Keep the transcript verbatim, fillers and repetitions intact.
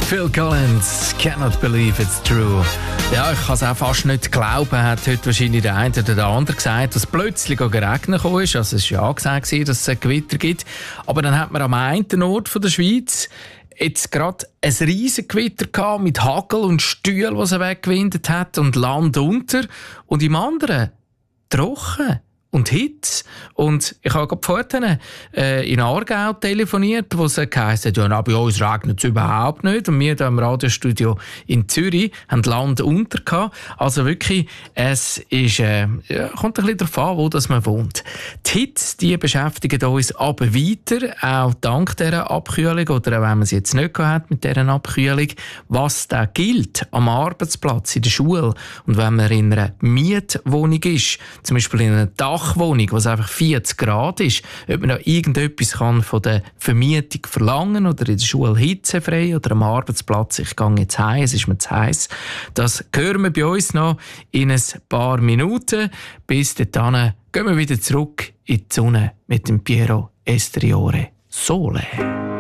Phil Collins, Cannot Believe It's True. Ja, ich kann es auch fast nicht glauben, hat heute wahrscheinlich der eine oder der andere gesagt, dass plötzlich geregnet gekommen ist. Also es war ja gesagt, dass es ein Gewitter gibt. Aber dann hat man am einen Ort von der Schweiz jetzt gerade ein riesiges Gewitter gehabt mit Hagel und Stühlen, die es weggewindet hat und Land unter. Und im anderen trocken. Und Hitze. Und ich habe gerade vorhin äh, in Aargau telefoniert, wo es geheißen hat, ja, na, bei uns regnet es überhaupt nicht. Und wir hier im Radiostudio in Zürich haben Land unter gehabt. Also wirklich, es ist, äh, ja, kommt ein bisschen darauf an, wo das man wohnt. Die Hitze, die beschäftigt uns aber weiter, auch dank dieser Abkühlung, oder auch wenn man es jetzt nicht hat mit dieser Abkühlung, was da gilt am Arbeitsplatz, in der Schule. Und wenn man in einer Mietwohnung ist, zum Beispiel in einer Dachwohnung, wo es einfach vierzig Grad ist, ob man noch irgendetwas kann von der Vermietung verlangen oder in der Schule hitzefrei oder am Arbeitsplatz, ich gehe jetzt heim, es ist mir zu heiß. Das hören wir bei uns noch in ein paar Minuten. Bis dahin gehen wir wieder zurück in die Sonne mit dem Piero Estriore Sole.